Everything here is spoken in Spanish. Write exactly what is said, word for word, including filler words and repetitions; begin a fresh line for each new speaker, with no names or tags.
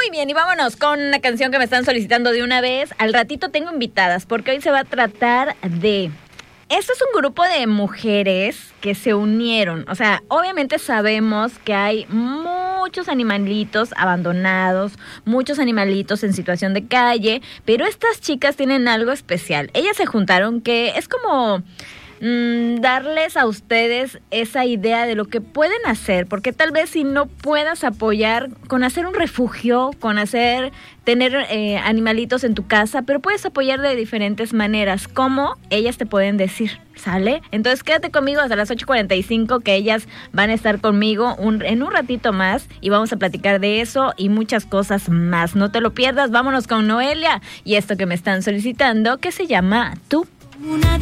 Muy bien, y vámonos con una canción que me están solicitando de una vez. Al ratito tengo invitadas, porque hoy se va a tratar de... Este es un grupo de mujeres que se unieron. O sea, obviamente sabemos que hay muchos animalitos abandonados, muchos animalitos en situación de calle, pero estas chicas tienen algo especial. Ellas se juntaron que es como... Mm, darles a ustedes esa idea de lo que pueden hacer, porque tal vez si no puedas apoyar con hacer un refugio, con hacer, tener eh, animalitos en tu casa, pero puedes apoyar de diferentes maneras, como ellas te pueden decir, ¿sale? Entonces quédate conmigo hasta las ocho cuarenta y cinco, que ellas van a estar conmigo un, en un ratito más, y vamos a platicar de eso y muchas cosas más. No te lo pierdas, vámonos con Noelia y esto que me están solicitando, que se llama Tú.
Una